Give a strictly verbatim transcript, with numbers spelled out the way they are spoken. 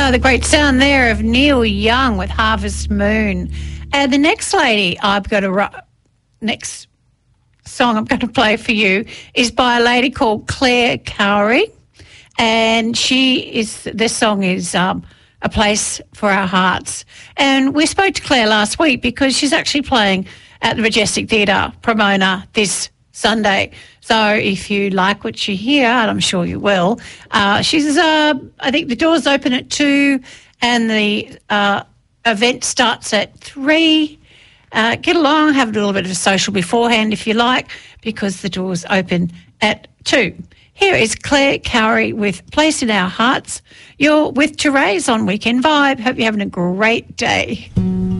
Oh, the great sound there of Neil Young with Harvest Moon. And the next lady I've got to ru- next song I'm going to play for you is by a lady called Claire Cowrie, and she is. This song is um, A Place for Our Hearts. And we spoke to Claire last week because she's actually playing at the Majestic Theatre, Pomona, this Sunday. So if you like what you hear, and I'm sure you will, uh, she's, uh, I think the doors open at two and the uh, event starts at three. Uh, get along, have a little bit of a social beforehand if you like, because the doors open at two. Here is Claire Cowrie with Place in Our Hearts. You're with Therese on Weekend Vibe. Hope you're having a great day.